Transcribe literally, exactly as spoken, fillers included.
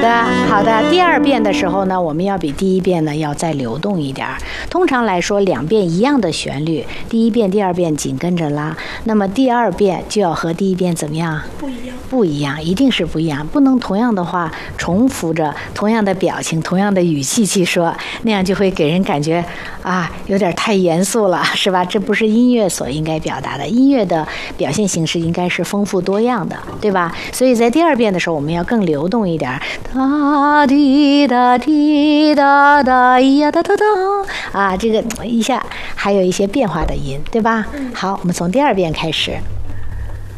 的，好的。第二遍的时候呢，我们要比第一遍呢要再流动一点。通常来说，两遍一样的旋律，第一遍、第二遍紧跟着拉，那么第二遍就要和第一遍怎么样？ 不一样， 不一样，一定是不一样，不能同样的话重复着同样的表情、同样的语气去说，那样就会给人感觉啊，有点太严肃了，是吧？这不是音乐所应该表达的，音乐的表现形式应该是丰富多样的，对吧？所以在第二遍的时候，我们要更流动一点，哒滴哒滴哒哒呀哒哒哒啊，这个一下还有一些变化的音，对吧？好，我们从第二遍开始。